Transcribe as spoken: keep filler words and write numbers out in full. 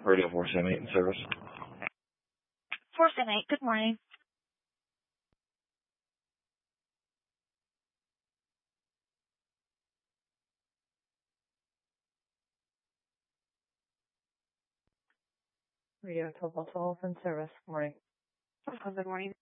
Radio four seven eight in service. four seven eight, good morning. Radio twelve twelve in service. Morning. Oh, good morning.